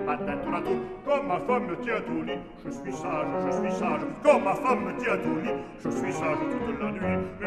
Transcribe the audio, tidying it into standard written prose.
ma tête la tour, comme ma femme me tient au lit. Je suis sage, comme ma femme me tient au lit. Je suis sage toute la nuit,